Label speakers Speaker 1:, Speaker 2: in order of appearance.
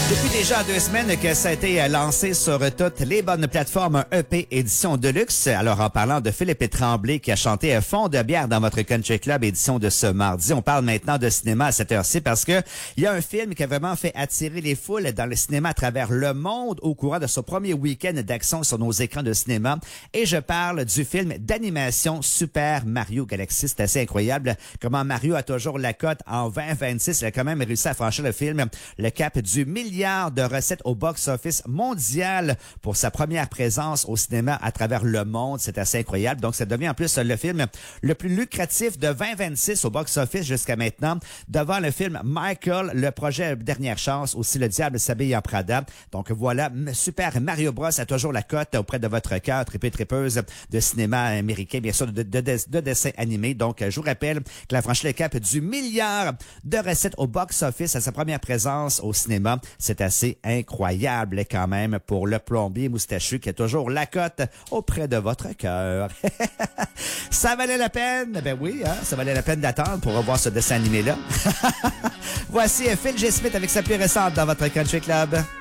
Speaker 1: Depuis déjà 2 semaines que ça a été lancé sur toutes les bonnes plateformes, un EP édition de luxe. Alors, en parlant de Philippe Tremblay qui a chanté Fond de bière dans votre Country Club édition de ce mardi, on parle maintenant de cinéma à cette heure-ci parce que il y a un film qui a vraiment fait attirer les foules dans le cinéma à travers le monde au courant de son premier week-end d'action sur nos écrans de cinéma. Et je parle du film d'animation Super Mario Galaxy. C'est assez incroyable comment Mario a toujours la cote en 2026. Il a quand même réussi à franchir le cap du milliard de recettes au box-office mondial pour sa première présence au cinéma à travers le monde. C'est assez incroyable. Donc, ça devient en plus le film le plus lucratif de 2026 au box-office jusqu'à maintenant, devant le film Michael, le projet Dernière Chance, aussi Le Diable s'habille en Prada. Donc, voilà, Super Mario Bros a toujours la cote auprès de votre cœur, tripeuse de cinéma américain, bien sûr, de dessins animés. Donc, je vous rappelle qu'il a franchi le cap du milliard de recettes au box-office à sa première présence au cinéma. C'est assez incroyable quand même pour le plombier moustachu qui a toujours la cote auprès de votre cœur. Ça valait la peine? Ben oui, hein? Ça valait la peine d'attendre pour revoir ce dessin animé-là. Voici Phil G. Smith avec sa plus récente dans votre Country Club.